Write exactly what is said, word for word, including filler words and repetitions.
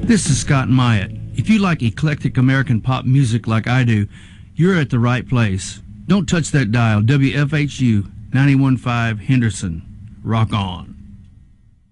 This is Scott Myatt. If you like eclectic American pop music like I do, you're at the right place. Don't touch that dial. W F H U ninety-one point five Henderson. Rock on.